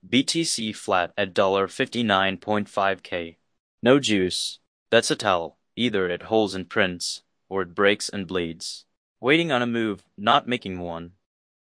BTC flat at $59.5K. No juice. That's a towel. Either it holds and prints, or it breaks and bleeds. Waiting on a move, not making one.